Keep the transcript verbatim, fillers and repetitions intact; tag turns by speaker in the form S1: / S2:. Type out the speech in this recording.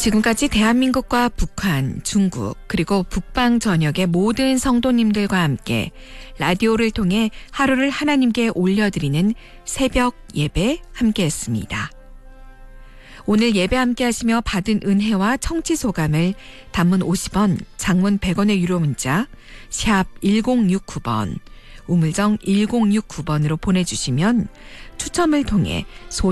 S1: 지금까지 대한민국과 북한, 중국, 그리고 북방 전역의 모든 성도님들과 함께 라디오를 통해 하루를 하나님께 올려드리는 새벽 예배 함께했습니다. 오늘 예배 함께 하시며 받은 은혜와 청취 소감을 단문 오십 원, 장문 백 원의 유료 문자 샵 일공육구 번, 우물정 일공육구 번으로 보내주시면 추첨을 통해 소